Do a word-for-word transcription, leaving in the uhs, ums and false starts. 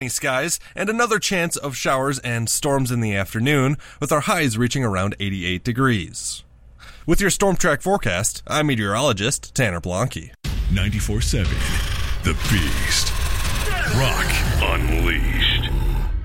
skies and another chance of showers and storms in the afternoon, with our highs reaching around eighty-eight degrees. With your Storm Track forecast, I'm meteorologist Tanner Blanke. ninety-four point seven The Beast. Rock Unleashed.